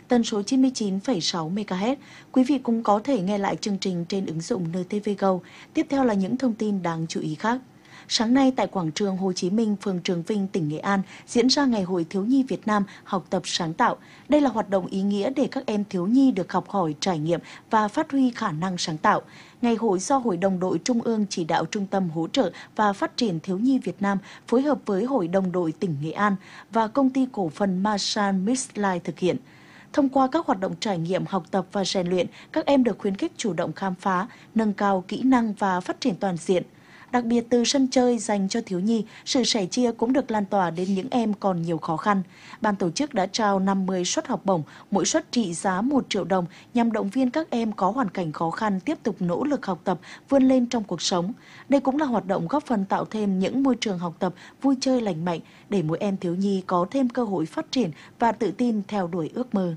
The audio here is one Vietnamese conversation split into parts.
tần số 99,6 MHz. Quý vị cũng có thể nghe lại chương trình trên ứng dụng NTV Go. Tiếp theo là những thông tin đáng chú ý khác. Sáng nay tại quảng trường Hồ Chí Minh, phường Trường Vinh, tỉnh Nghệ An diễn ra Ngày hội Thiếu nhi Việt Nam học tập sáng tạo. Đây là hoạt động ý nghĩa để các em thiếu nhi được học hỏi, trải nghiệm và phát huy khả năng sáng tạo. Ngày hội do Hội đồng đội Trung ương chỉ đạo Trung tâm Hỗ trợ và Phát triển Thiếu nhi Việt Nam phối hợp với Hội đồng đội tỉnh Nghệ An và Công ty Cổ phần Masan Midlife thực hiện. Thông qua các hoạt động trải nghiệm, học tập và rèn luyện, các em được khuyến khích chủ động khám phá, nâng cao kỹ năng và phát triển toàn diện. Đặc biệt từ sân chơi dành cho thiếu nhi, sự sẻ chia cũng được lan tỏa đến những em còn nhiều khó khăn. Ban tổ chức đã trao 50 suất học bổng, mỗi suất trị giá 1 triệu đồng nhằm động viên các em có hoàn cảnh khó khăn tiếp tục nỗ lực học tập, vươn lên trong cuộc sống. Đây cũng là hoạt động góp phần tạo thêm những môi trường học tập vui chơi lành mạnh để mỗi em thiếu nhi có thêm cơ hội phát triển và tự tin theo đuổi ước mơ.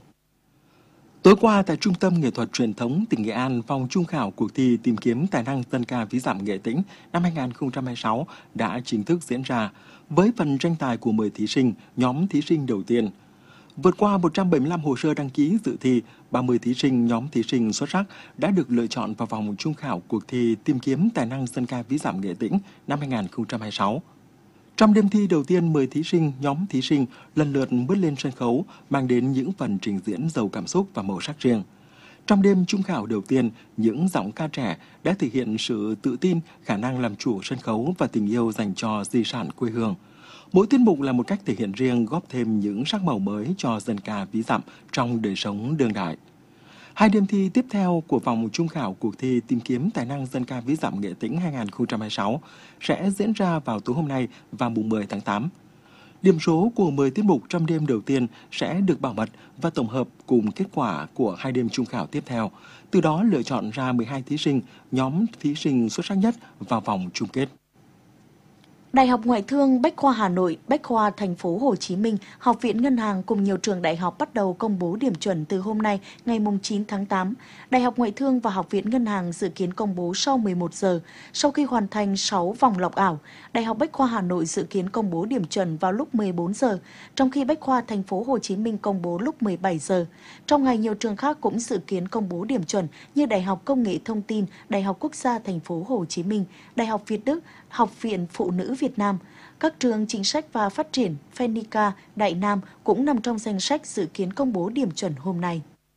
Tối qua tại Trung tâm Nghệ thuật Truyền thống tỉnh Nghệ An, vòng chung khảo cuộc thi tìm kiếm tài năng dân ca ví dặm Nghệ Tĩnh năm 2026 đã chính thức diễn ra với phần tranh tài của 10 thí sinh, nhóm thí sinh đầu tiên. Vượt qua 175 hồ sơ đăng ký dự thi, 30 thí sinh, nhóm thí sinh xuất sắc đã được lựa chọn vào vòng chung khảo cuộc thi tìm kiếm tài năng dân ca ví dặm Nghệ Tĩnh năm 2026. Trong đêm thi đầu tiên, 10 thí sinh, nhóm thí sinh lần lượt bước lên sân khấu, mang đến những phần trình diễn giàu cảm xúc và màu sắc riêng. Trong đêm chung khảo đầu tiên, những giọng ca trẻ đã thể hiện sự tự tin, khả năng làm chủ sân khấu và tình yêu dành cho di sản quê hương. Mỗi tiết mục là một cách thể hiện riêng, góp thêm những sắc màu mới cho dân ca ví dặm trong đời sống đương đại. Hai đêm thi tiếp theo của vòng chung khảo cuộc thi tìm kiếm tài năng dân ca ví dặm Nghệ Tĩnh 2026 sẽ diễn ra vào tối hôm nay và mùng 10 tháng 8. Điểm số của 10 tiết mục trong đêm đầu tiên sẽ được bảo mật và tổng hợp cùng kết quả của hai đêm chung khảo tiếp theo. Từ đó lựa chọn ra 12 thí sinh, nhóm thí sinh xuất sắc nhất vào vòng chung kết. Đại học Ngoại thương, Bách khoa Hà Nội, Bách khoa Thành phố Hồ Chí Minh, Học viện Ngân hàng cùng nhiều trường đại học bắt đầu công bố điểm chuẩn từ hôm nay, ngày 9 tháng 8. Đại học Ngoại thương và Học viện Ngân hàng dự kiến công bố sau 11 giờ, sau khi hoàn thành 6 vòng lọc ảo. Đại học Bách khoa Hà Nội dự kiến công bố điểm chuẩn vào lúc 14 giờ, trong khi Bách khoa Thành phố Hồ Chí Minh công bố lúc 17 giờ. Trong ngày, nhiều trường khác cũng dự kiến công bố điểm chuẩn như Đại học Công nghệ Thông tin, Đại học Quốc gia Thành phố Hồ Chí Minh, Đại học Việt Đức, Học viện Phụ nữ Việt Nam. Các trường chính sách và phát triển, Phenica, Đại Nam cũng nằm trong danh sách dự kiến công bố điểm chuẩn hôm nay.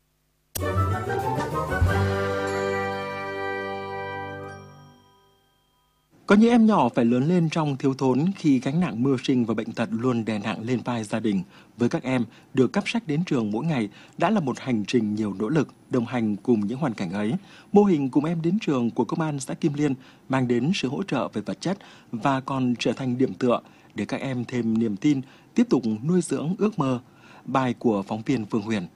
Có những em nhỏ phải lớn lên trong thiếu thốn khi gánh nặng mưu sinh và bệnh tật luôn đè nặng lên vai gia đình. Với các em, được cắp sách đến trường mỗi ngày đã là một hành trình nhiều nỗ lực, đồng hành cùng những hoàn cảnh ấy. Mô hình Cùng Em Đến Trường của Công an xã Kim Liên mang đến sự hỗ trợ về vật chất và còn trở thành điểm tựa để các em thêm niềm tin, tiếp tục nuôi dưỡng ước mơ. Bài của phóng viên Phương Huyền.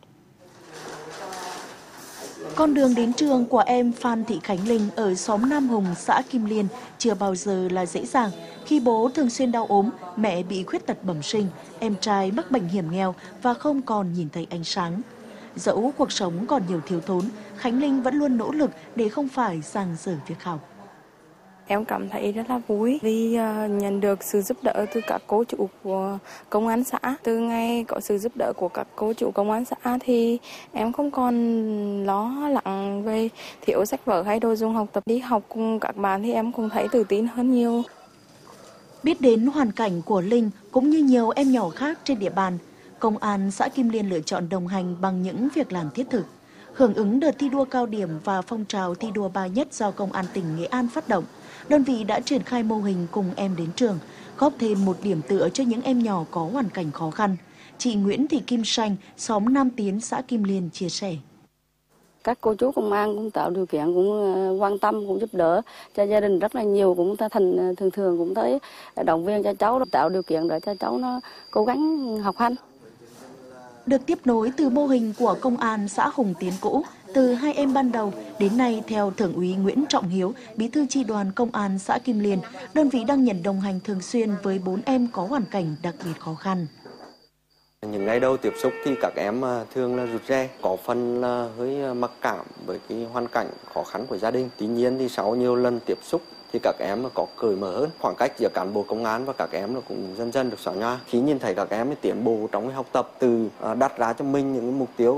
Con đường đến trường của em Phan Thị Khánh Linh ở xóm Nam Hùng, xã Kim Liên chưa bao giờ là dễ dàng. Khi bố thường xuyên đau ốm, mẹ bị khuyết tật bẩm sinh, em trai mắc bệnh hiểm nghèo và không còn nhìn thấy ánh sáng. Dẫu cuộc sống còn nhiều thiếu thốn, Khánh Linh vẫn luôn nỗ lực để không phải dang dở việc học. Em cảm thấy rất là vui vì nhận được sự giúp đỡ từ các cô chủ của công an xã. Từ ngày có sự giúp đỡ của các cô chủ công an xã thì em không còn lo lắng về thiếu sách vở hay đồ dùng học tập. Đi học cùng các bạn thì em cũng thấy tự tin hơn nhiều. Biết đến hoàn cảnh của Linh cũng như nhiều em nhỏ khác trên địa bàn, Công an xã Kim Liên lựa chọn đồng hành bằng những việc làm thiết thực. Hưởng ứng đợt thi đua cao điểm và phong trào thi đua ba nhất do Công an tỉnh Nghệ An phát động, đơn vị đã triển khai mô hình Cùng Em Đến Trường, góp thêm một điểm tựa cho những em nhỏ có hoàn cảnh khó khăn. Chị Nguyễn Thị Kim Sanh, xóm Nam Tiến, xã Kim Liên chia sẻ. Các cô chú công an cũng tạo điều kiện, cũng quan tâm, cũng giúp đỡ cho gia đình rất là nhiều, cũng thường cũng tới động viên cho cháu, tạo điều kiện để cho cháu nó cố gắng học hành. Được tiếp nối từ mô hình của Công an xã Hùng Tiến cũ, từ hai em ban đầu đến nay theo Thượng úy Nguyễn Trọng Hiếu, Bí thư chi đoàn Công an xã Kim Liên, đơn vị đang nhận đồng hành thường xuyên với 4 em có hoàn cảnh đặc biệt khó khăn. Những ngày đầu tiếp xúc thì các em thường là rụt rè, có phần là hơi mặc cảm với cái hoàn cảnh khó khăn của gia đình. Tuy nhiên thì sau nhiều lần tiếp xúc thì các em có cởi mở hơn, khoảng cách giữa cán bộ công an và các em cũng dần dần được xóa nhòa. Khi nhìn thấy các em tiến bộ trong cái học tập, từ đặt ra cho mình những mục tiêu